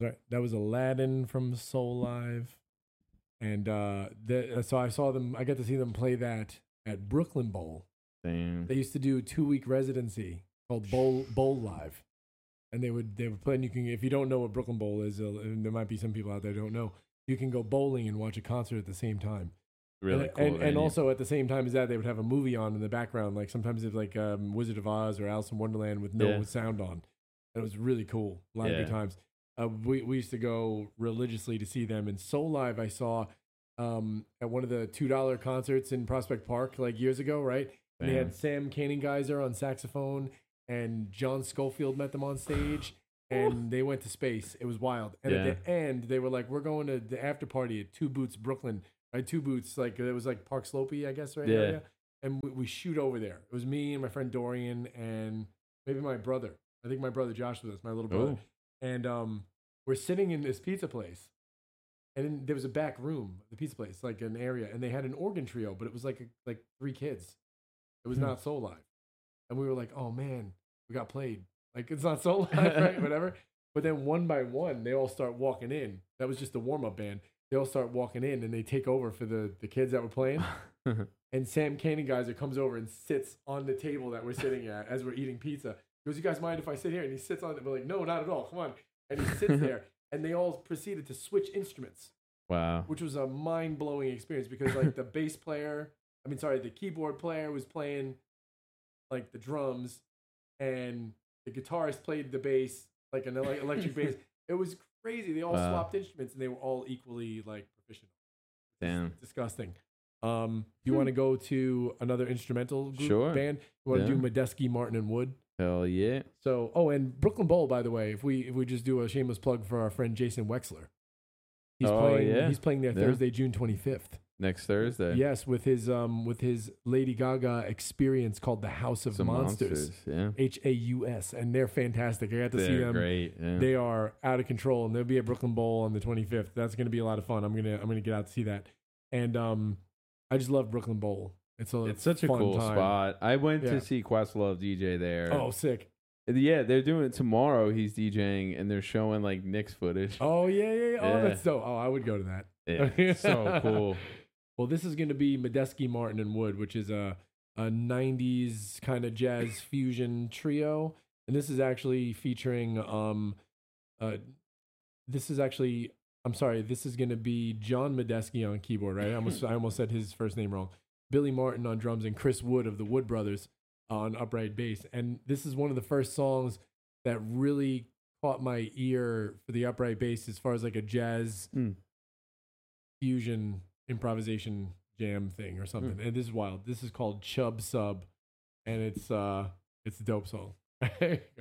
Right. That was Aladdin from Soul Live. And so I saw them, I got to see them play that at Brooklyn Bowl. Damn. They used to do a 2-week residency called Bowl Live. And they would play, and you can, if you don't know what Brooklyn Bowl is, and there might be some people out there who don't know, you can go bowling and watch a concert at the same time. Really cool. And also at the same time as that, they would have a movie on in the background. Like sometimes it's like Wizard of Oz or Alice in Wonderland with no sound on. And it was really cool. A lot of good times. We used to go religiously to see them. And Soul Live I saw at one of the $2 concerts in Prospect Park like years ago, right? And they had Sam Canning-Geyser on saxophone, and John Schofield met them on stage, and they went to space. It was wild. And at the end, they were like, we're going to the after party at Two Boots, Brooklyn. Right, Two Boots, like it was like Park Slopey, I guess, right? Yeah. And we shoot over there. It was me and my friend Dorian and maybe my brother. I think my brother Josh was with us, my little brother. And we're sitting in this pizza place. And then there was a back room, the pizza place, like an area. And they had an organ trio, but it was like 3 kids. It was not Soul Live. And we were like, oh, man, we got played. Like, it's not Soul Live, right? Whatever. But then one by one, they all start walking in. That was just the warm-up band. They all start walking in, and they take over for the kids that were playing. And Sam Canning-Geyser comes over and sits on the table that we're sitting at as we're eating pizza. He goes, you guys mind if I sit here? And he sits on it. We're like, no, not at all. Come on. And he sits there, and they all proceeded to switch instruments. Wow. Which was a mind-blowing experience because, like, the keyboard player was playing, like, the drums, and the guitarist played the bass, like an electric bass. It was crazy. They all swapped instruments, and they were all equally like proficient. Damn, it's disgusting. You want to go to another instrumental group band? You want to do Medeski, Martin, and Wood? Hell yeah! So, and Brooklyn Bowl, by the way, if we just do a shameless plug for our friend Jason Wexler, he's playing there Thursday, June 25th. Next Thursday. Yes, with his Lady Gaga experience called the House of Monsters. Haus, and they're fantastic. I got to see them. Great. Yeah. They are out of control, and they'll be at Brooklyn Bowl on the 25th. That's going to be a lot of fun. I'm gonna get out to see that, and I just love Brooklyn Bowl. It's such a cool time. spot. I went to see Questlove DJ there. Oh, sick. Yeah, they're doing it tomorrow. He's DJing, and they're showing like Knicks footage. Oh yeah. Oh, that's dope. Oh, I would go to that. Yeah, so cool. Well, this is going to be Medeski, Martin, and Wood, which is a 90s kind of jazz fusion trio. And this is actually featuring, this is going to be John Medeski on keyboard, right? I almost said his first name wrong. Billy Martin on drums and Chris Wood of the Wood Brothers on upright bass. And this is one of the first songs that really caught my ear for the upright bass as far as like a jazz fusion improvisation jam thing or something. And this is wild. This is called Chub Sub, and it's a dope song.